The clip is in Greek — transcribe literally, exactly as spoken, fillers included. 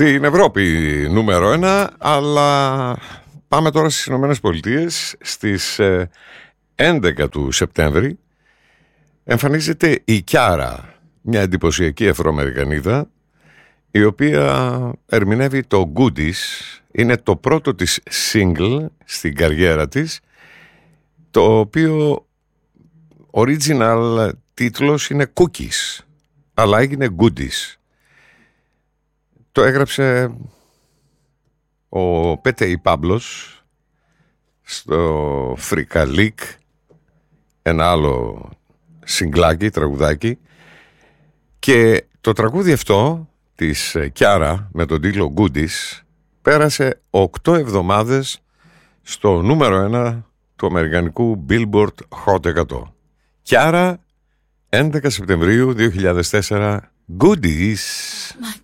Στην Ευρώπη νούμερο ένα, αλλά πάμε τώρα στις Ηνωμένες Πολιτείες. Στις έντεκα του Σεπτέμβρη εμφανίζεται η Κιάρα, μια εντυπωσιακή Αφροαμερικανίδα, η οποία ερμηνεύει το Goodies. Είναι το πρώτο της single στην καριέρα της, το οποίο original τίτλος είναι Cookies, αλλά έγινε Goodies. Το έγραψε ο Πέτεϊ Πάμπλος στο Φρικαλίκ, ένα άλλο συγκλάκι, τραγουδάκι, και το τραγούδι αυτό της Κιάρα με τον τίτλο Goodies πέρασε οκτώ εβδομάδες στο νούμερο ένα του αμερικανικού Billboard Hot εκατό. Κιάρα, έντεκα Σεπτεμβρίου δύο χιλιάδες τέσσερα, Goodies.